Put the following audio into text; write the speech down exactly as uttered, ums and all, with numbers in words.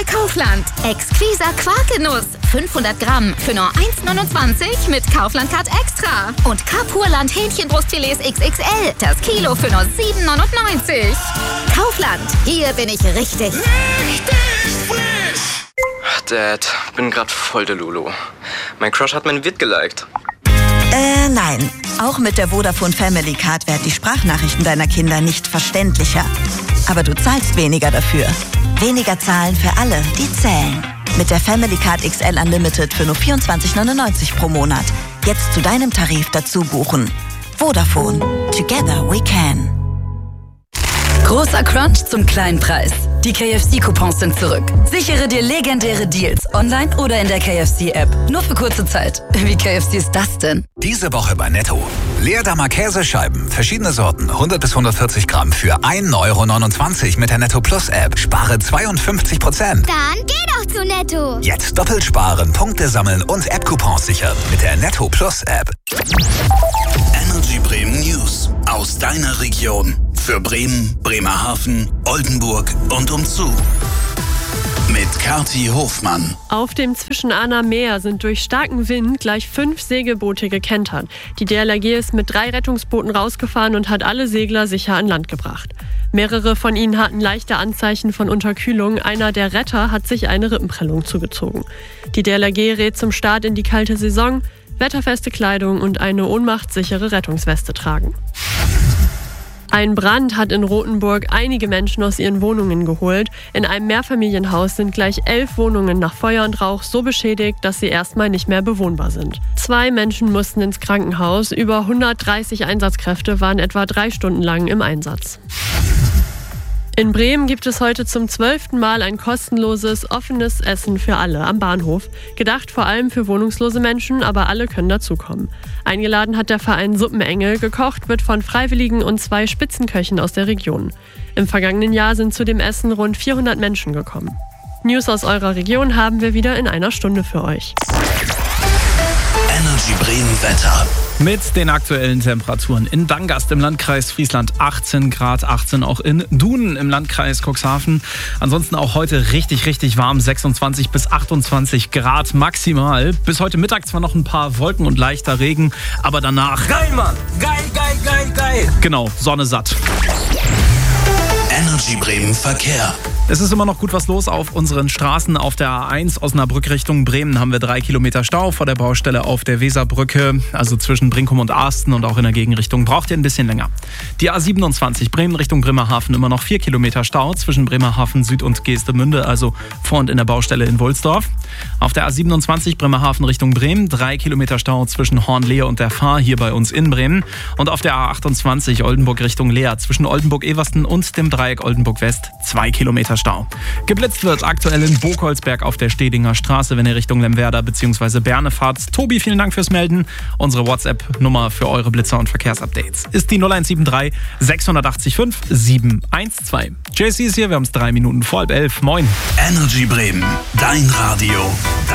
bei Kaufland. Exquiser Quarkgenuss. fünfhundert Gramm für nur eins neunundzwanzig mit Kaufland-Card Extra. Und Kapurland Hähnchenbrustfilets X X L. Das Kilo für nur sieben neunundneunzig. Kaufland. Hier bin ich richtig. Richtig frisch! Dad, bin grad voll der Lulu. Mein Crush hat mein Vid geliked. Äh, nein. Auch mit der Vodafone Family Card werden die Sprachnachrichten deiner Kinder nicht verständlicher. Aber du zahlst weniger dafür. Weniger zahlen für alle, die zählen. Mit der Family Card X L Unlimited für nur vierundzwanzig neunundneunzig pro Monat. Jetzt zu deinem Tarif dazu buchen. Vodafone. Together we can. Großer Crunch zum kleinen Preis. Die K F C-Coupons sind zurück. Sichere dir legendäre Deals online oder in der K F C-App. Nur für kurze Zeit. Wie K F C ist das denn? Diese Woche bei Netto. Leerdammer Käsescheiben, verschiedene Sorten, hundert bis hundertvierzig Gramm für ein Euro neunundzwanzig mit der Netto Plus App. Spare zweiundfünfzig Prozent. Dann geh doch zu Netto. Jetzt doppelt sparen, Punkte sammeln und App-Coupons sichern mit der Netto Plus App. Energy Bremen News aus deiner Region. Für Bremen, Bremerhaven, Oldenburg und umzu. Mit Kathi Hofmann. Auf dem Zwischen-Ahner Meer sind durch starken Wind gleich fünf Segelboote gekentert. Die D L R G ist mit drei Rettungsbooten rausgefahren und hat alle Segler sicher an Land gebracht. Mehrere von ihnen hatten leichte Anzeichen von Unterkühlung. Einer der Retter hat sich eine Rippenprellung zugezogen. Die D L R G rät zum Start in die kalte Saison, wetterfeste Kleidung und eine ohnmachtssichere Rettungsweste tragen. Ein Brand hat in Rothenburg einige Menschen aus ihren Wohnungen geholt. In einem Mehrfamilienhaus sind gleich elf Wohnungen nach Feuer und Rauch so beschädigt, dass sie erstmal nicht mehr bewohnbar sind. Zwei Menschen mussten ins Krankenhaus. Über hundertdreißig Einsatzkräfte waren etwa drei Stunden lang im Einsatz. In Bremen gibt es heute zum zwölften Mal ein kostenloses, offenes Essen für alle am Bahnhof. Gedacht vor allem für wohnungslose Menschen, aber alle können dazukommen. Eingeladen hat der Verein Suppenengel, gekocht wird von Freiwilligen und zwei Spitzenköchen aus der Region. Im vergangenen Jahr sind zu dem Essen rund vierhundert Menschen gekommen. News aus eurer Region haben wir wieder in einer Stunde für euch. Energy Bremen Wetter. Mit den aktuellen Temperaturen in Dangast im Landkreis Friesland achtzehn Grad, achtzehn auch in Dunen im Landkreis Cuxhaven. Ansonsten auch heute richtig, richtig warm, sechsundzwanzig bis achtundzwanzig Grad maximal. Bis heute Mittag zwar noch ein paar Wolken und leichter Regen, aber danach... Geil, Mann! Geil, geil, geil, geil! Genau, Sonne satt. Energy Bremen Verkehr. Es ist immer noch gut was los auf unseren Straßen. Auf der A eins Osnabrück Richtung Bremen haben wir drei Kilometer Stau vor der Baustelle auf der Weserbrücke. Also zwischen Brinkum und Arsten und auch in der Gegenrichtung braucht ihr ein bisschen länger. Die A siebenundzwanzig Bremen Richtung Bremerhaven immer noch vier Kilometer Stau zwischen Bremerhaven Süd und Geestemünde, also vor und in der Baustelle in Wulsdorf. Auf der A siebenundzwanzig Bremerhaven Richtung Bremen drei Kilometer Stau zwischen Hornlehe und der Fahr hier bei uns in Bremen. Und auf der A achtundzwanzig Oldenburg Richtung Leer zwischen Oldenburg-Eversten und dem Dreieck Oldenburg-West zwei Kilometer Stau. Geblitzt wird aktuell in Bokolsberg auf der Stedinger Straße, wenn ihr Richtung Lemwerder bzw. Berne fahrt. Tobi, vielen Dank fürs Melden. Unsere WhatsApp-Nummer für eure Blitzer- und Verkehrsupdates ist die null eins sieben drei sechs acht fünf sieben eins zwei. J C ist hier, wir haben es drei Minuten vor halb elf. Moin. Energy Bremen, dein Radio.